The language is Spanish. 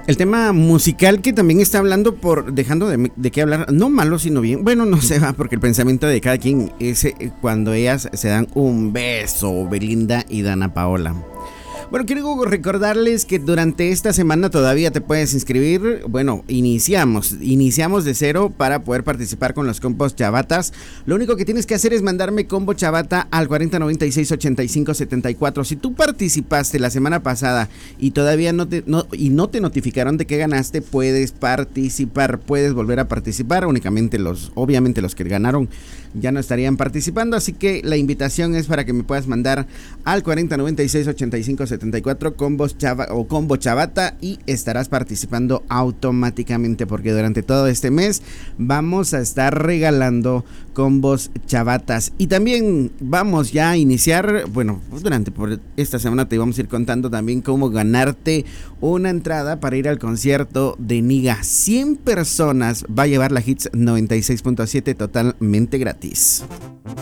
El tema musical que también está hablando por dejando de qué hablar, no malo sino bien, bueno, no se va porque el pensamiento de cada quien es cuando ellas se dan un beso, Belinda y Dana Paola. Bueno, quiero recordarles que durante esta semana todavía te puedes inscribir. Bueno, iniciamos de cero para poder participar con los combos chavatas. Lo único que tienes que hacer es mandarme combo chavata al 4096-8574. Si tú participaste la semana pasada y todavía no te notificaron de que ganaste, puedes participar, puedes volver a participar. Únicamente obviamente los que ganaron ya no estarían participando, así que la invitación es para que me puedas mandar al 4096-8574 combos chava o combo chavata y estarás participando automáticamente, porque durante todo este mes vamos a estar regalando combos chavatas y también vamos ya a iniciar, bueno, pues por esta semana te vamos a ir contando también cómo ganarte una entrada para ir al concierto de Niga. 100 personas va a llevar la Hits 96.7 totalmente gratis.